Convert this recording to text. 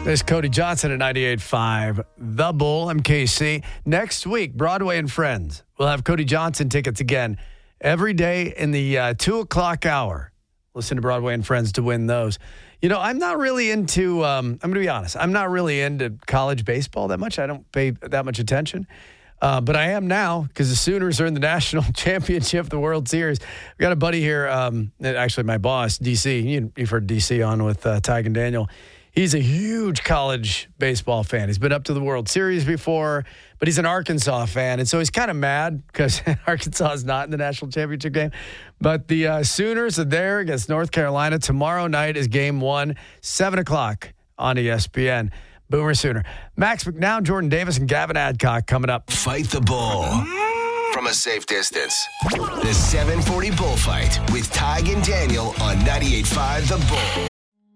There's Cody Johnson at 98.5 The Bull. I'm KC. Next week, Broadway and Friends. We'll have Cody Johnson tickets again every day in the 2 o'clock hour. Listen to Broadway and Friends to win those. You know, I'm not really into, I'm going to be honest, I'm not really into college baseball that much. I don't pay that much attention. But I am now because the Sooners are in the national championship, the World Series. We got a buddy here, actually my boss, DC. You've heard DC on with Tig and Daniel. He's a huge college baseball fan. He's been up to the World Series before, but he's an Arkansas fan. And so he's kind of mad because Arkansas is not in the national championship game. But the Sooners are there against North Carolina. Tomorrow night is game 1, 7 o'clock on ESPN. Boomer Sooner. Max McNown, Jordan Davis, and Gavin Adcock coming up. Fight the Bull from a safe distance. The 740 Bullfight with Tig and Daniel on 98.5 The Bull.